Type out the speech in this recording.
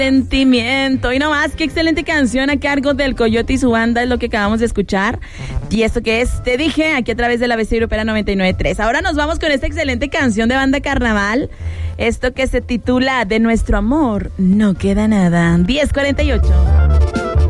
Sentimiento. Y no más, qué excelente canción a cargo del Coyote y su banda es lo que acabamos de escuchar. Y esto que es, te dije, aquí a través de la ABC Europea 99.3. Ahora nos vamos con esta excelente canción de Banda Carnaval. Esto que se titula De nuestro amor no queda nada. 10:48.